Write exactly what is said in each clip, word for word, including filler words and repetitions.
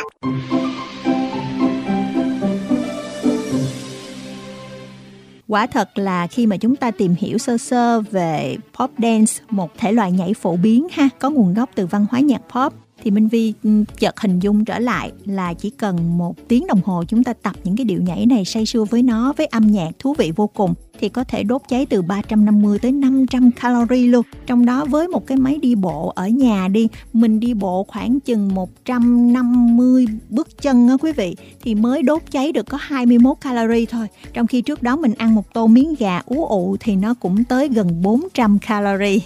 Quả thật là khi mà chúng ta tìm hiểu sơ sơ về pop dance, một thể loại nhảy phổ biến ha, có nguồn gốc từ văn hóa nhạc pop, thì Minh Vi chợt hình dung trở lại là chỉ cần một tiếng đồng hồ chúng ta tập những cái điệu nhảy này, say sưa với nó, với âm nhạc thú vị vô cùng, thì có thể đốt cháy từ ba trăm năm mươi tới năm trăm calorie luôn. Trong đó với một cái máy đi bộ ở nhà đi, mình đi bộ khoảng chừng một trăm năm mươi bước chân á quý vị, thì mới đốt cháy được có hai mươi mốt calorie thôi. Trong khi trước đó mình ăn một tô miếng gà ú ụ thì nó cũng tới gần bốn trăm calorie.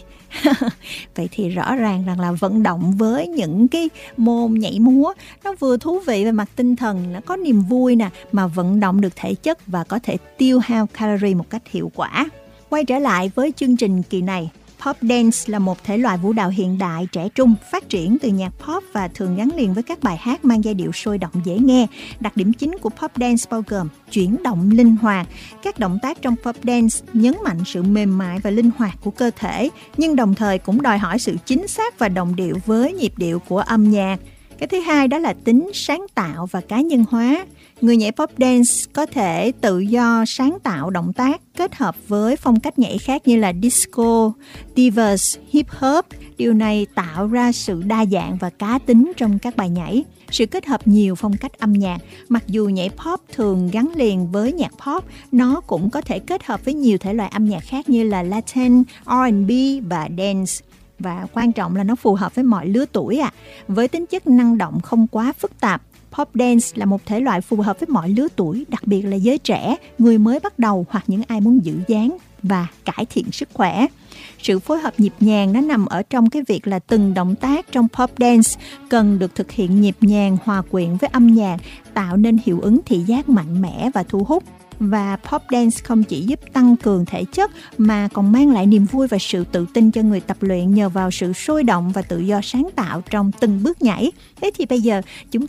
Vậy thì rõ ràng rằng là vận động với những cái môn nhảy múa nó vừa thú vị về mặt tinh thần, nó có niềm vui nè, mà vận động được thể chất và có thể tiêu hao calorie một cách hiệu quả. Quay trở lại với chương trình kỳ này, pop dance là một thể loại vũ đạo hiện đại trẻ trung, phát triển từ nhạc pop và thường gắn liền với các bài hát mang giai điệu sôi động dễ nghe. Đặc điểm chính của pop dance bao gồm chuyển động linh hoạt. Các động tác trong pop dance nhấn mạnh sự mềm mại và linh hoạt của cơ thể, nhưng đồng thời cũng đòi hỏi sự chính xác và đồng điệu với nhịp điệu của âm nhạc. Cái thứ hai đó là tính sáng tạo và cá nhân hóa. Người nhảy pop dance có thể tự do sáng tạo động tác kết hợp với phong cách nhảy khác như là disco, divas, hip hop. Điều này tạo ra sự đa dạng và cá tính trong các bài nhảy. Sự kết hợp nhiều phong cách âm nhạc, mặc dù nhảy pop thường gắn liền với nhạc pop, nó cũng có thể kết hợp với nhiều thể loại âm nhạc khác như là Latin, R and B và dance. Và quan trọng là nó phù hợp với mọi lứa tuổi à. Với tính chất năng động không quá phức tạp, pop dance là một thể loại phù hợp với mọi lứa tuổi, đặc biệt là giới trẻ, người mới bắt đầu hoặc những ai muốn giữ dáng và cải thiện sức khỏe. Sự phối hợp nhịp nhàng nó nằm ở trong cái việc là từng động tác trong pop dance cần được thực hiện nhịp nhàng, hòa quyện với âm nhạc, tạo nên hiệu ứng thị giác mạnh mẽ và thu hút. Và pop dance không chỉ giúp tăng cường thể chất mà còn mang lại niềm vui và sự tự tin cho người tập luyện nhờ vào sự sôi động và tự do sáng tạo trong từng bước nhảy. Thế thì bây giờ chúng